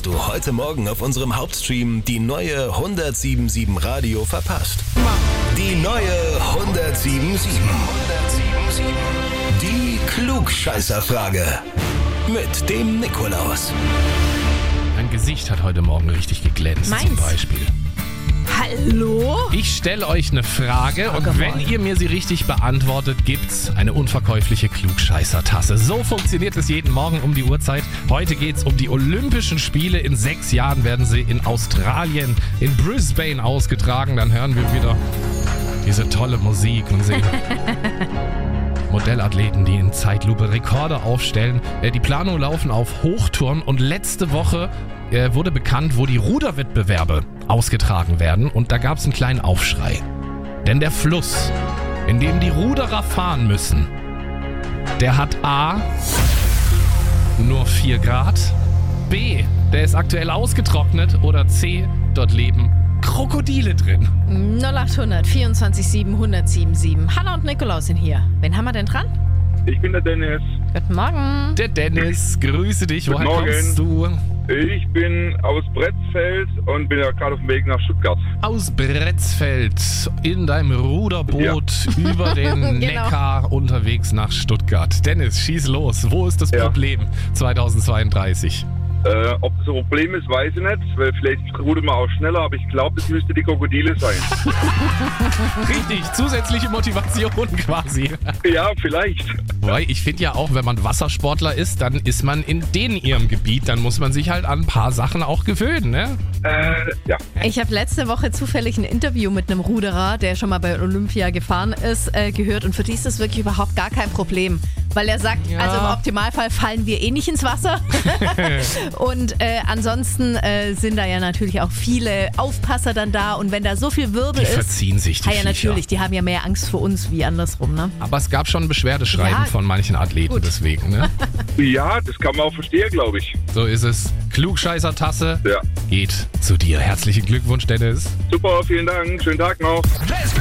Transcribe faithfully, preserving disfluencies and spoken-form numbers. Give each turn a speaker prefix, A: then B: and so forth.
A: hast du heute Morgen auf unserem Hauptstream die neue hundertsiebenundsiebzig Radio verpasst? Die neue hundertsiebenundsiebzig. Die Klugscheißerfrage. Mit dem Nikolaus.
B: Mein Gesicht hat heute Morgen richtig geglänzt.
C: Meins?
B: Zum Beispiel.
C: Hallo?
B: Ich stelle euch eine Frage
C: Oh,
B: und
C: come
B: wenn
C: on.
B: ihr mir sie richtig beantwortet, gibt's eine unverkäufliche Klugscheißer-Tasse. So funktioniert es jeden Morgen um die Uhrzeit. Heute geht's um die Olympischen Spiele. In sechs Jahren werden sie in Australien, in Brisbane ausgetragen. Dann hören wir wieder diese tolle Musik und sehen Modellathleten, die in Zeitlupe Rekorde aufstellen. Äh, Die Planungen laufen auf Hochtouren und letzte Woche äh, wurde bekannt, wo die Ruderwettbewerbe ausgetragen werden und da gab es einen kleinen Aufschrei. Denn der Fluss, in dem die Ruderer fahren müssen, der hat A, nur vier Grad, B, der ist aktuell ausgetrocknet oder C, dort leben Krokodile drin.
C: null achthundert vierundzwanzig sieben hundertsiebenundsiebzig. Hanna und Nikolaus sind hier. Wen haben wir denn dran?
D: Ich bin der Dennis.
C: Guten Morgen.
B: Der Dennis, grüße dich.
D: Guten
B: Woher
D: Morgen.
B: kommst du?
D: Ich bin aus Bretzfeld und bin ja gerade auf dem Weg nach Stuttgart.
B: Aus Bretzfeld in deinem Ruderboot über den
C: Genau.
B: Neckar unterwegs nach Stuttgart. Dennis, schieß los. Wo ist das
D: Ja.
B: Problem zweitausendzweiunddreißig?
D: Äh, ob das ein Problem ist, weiß ich nicht, weil vielleicht rudert man auch schneller, aber ich glaube, das müsste die Krokodile sein.
B: Richtig, zusätzliche Motivation quasi.
D: Ja, vielleicht.
B: Wobei, ich finde ja auch, wenn man Wassersportler ist, dann ist man in den ihrem Gebiet. Dann muss man sich halt an ein paar Sachen auch gewöhnen, ne?
D: Äh, ja.
C: Ich habe letzte Woche zufällig ein Interview mit einem Ruderer, der schon mal bei Olympia gefahren ist, äh, gehört. Und für die ist das wirklich überhaupt gar kein Problem. Weil er sagt,
B: Ja.
C: also im Optimalfall fallen wir eh nicht ins Wasser. Und äh, ansonsten äh, sind da ja natürlich auch viele Aufpasser dann da. Und wenn da so viel Wirbel
B: Die
C: ist,
B: verziehen sich, die
C: ah ja,
B: Viecher.
C: natürlich, die haben ja mehr Angst vor uns wie andersrum, ne?
B: Aber es gab schon Beschwerdeschreiben
C: Ja,
B: von manchen Athleten
C: gut.
B: deswegen, ne?
D: Ja, das kann man auch verstehen, glaube ich.
B: So ist es. Klugscheißer-Tasse
D: Ja.
B: geht zu dir. Herzlichen Glückwunsch, Dennis.
D: Super, vielen Dank. Schönen Tag noch.